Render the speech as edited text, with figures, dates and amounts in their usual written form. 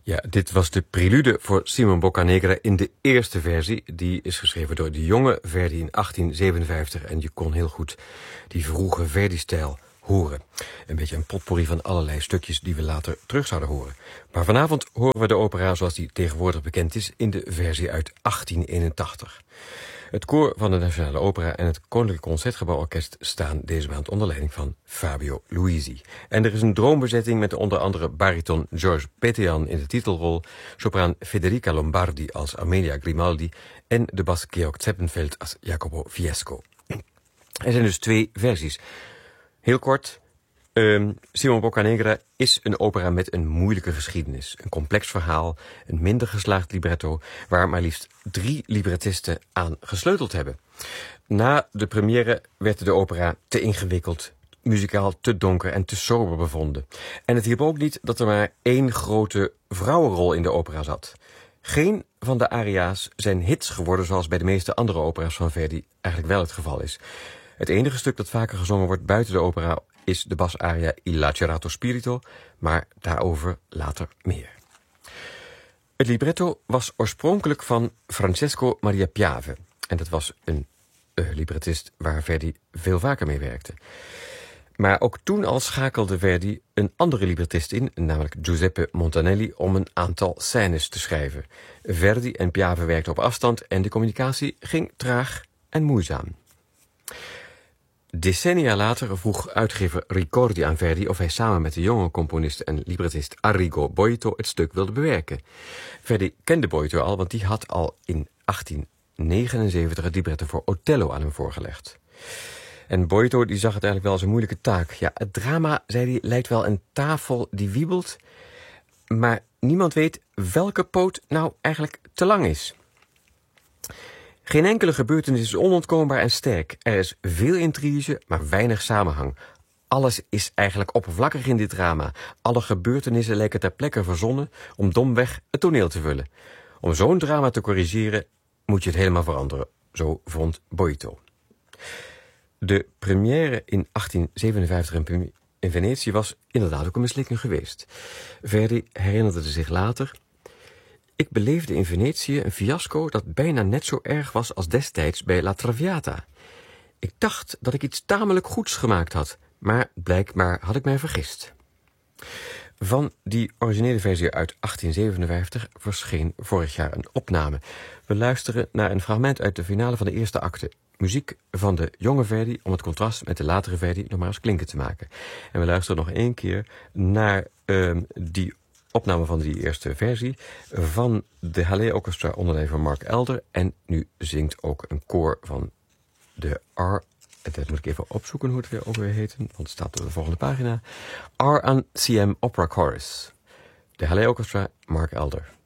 Ja, dit was de prelude voor Simon Boccanegra in de eerste versie. Die is geschreven door de jonge Verdi in 1857. En je kon heel goed die vroege Verdi-stijl horen. Een beetje een potpourri van allerlei stukjes die we later terug zouden horen. Maar vanavond horen we de opera zoals die tegenwoordig bekend is in de versie uit 1881. Het koor van de Nationale Opera en het Koninklijk Concertgebouworkest staan deze maand onder leiding van Fabio Luisi. En er is een droombezetting met onder andere bariton George Petejan in de titelrol, sopraan Federica Lombardi als Amelia Grimaldi en de bas Georg Zeppenfeld als Jacopo Fiesco. Er zijn dus 2 versies. Heel kort, Simon Boccanegra is een opera met een moeilijke geschiedenis. Een complex verhaal, een minder geslaagd libretto, waar maar liefst 3 librettisten aan gesleuteld hebben. Na de première werd de opera te ingewikkeld, muzikaal te donker en te sober bevonden. En het hielp ook niet dat er maar 1 grote vrouwenrol in de opera zat. Geen van de aria's zijn hits geworden zoals bij de meeste andere opera's van Verdi eigenlijk wel het geval is. Het enige stuk dat vaker gezongen wordt buiten de opera is de basaria Il Lacerato Spirito, maar daarover later meer. Het libretto was oorspronkelijk van Francesco Maria Piave. En dat was een librettist waar Verdi veel vaker mee werkte. Maar ook toen al schakelde Verdi een andere librettist in, namelijk Giuseppe Montanelli, om een aantal scènes te schrijven. Verdi en Piave werkten op afstand en de communicatie ging traag en moeizaam. Decennia later vroeg uitgever Ricordi aan Verdi of hij samen met de jonge componist en librettist Arrigo Boito het stuk wilde bewerken. Verdi kende Boito al, want die had al in 1879 het libretto voor Otello aan hem voorgelegd. En Boito die zag het eigenlijk wel als een moeilijke taak. Ja, het drama, zei hij, lijkt wel een tafel die wiebelt, maar niemand weet welke poot nou eigenlijk te lang is. Geen enkele gebeurtenis is onontkoombaar en sterk. Er is veel intrige, maar weinig samenhang. Alles is eigenlijk oppervlakkig in dit drama. Alle gebeurtenissen lijken ter plekke verzonnen om domweg het toneel te vullen. Om zo'n drama te corrigeren moet je het helemaal veranderen. Zo vond Boito. De première in 1857 in Venetië was inderdaad ook een mislukking geweest. Verdi herinnerde zich later: ik beleefde in Venetië een fiasco dat bijna net zo erg was als destijds bij La Traviata. Ik dacht dat ik iets tamelijk goeds gemaakt had, maar blijkbaar had ik mij vergist. Van die originele versie uit 1857 verscheen vorig jaar een opname. We luisteren naar een fragment uit de finale van de eerste acte. Muziek van de jonge Verdi om het contrast met de latere Verdi nog maar eens klinken te maken. En we luisteren nog 1 keer naar die opname van die eerste versie van de Halle Orchestra onder leiding van Mark Elder. En nu zingt ook een koor van de dat moet ik even opzoeken hoe het weer ook weer heet, want het staat op de volgende pagina. RNCM Opera Chorus. De Halle Orchestra, Mark Elder.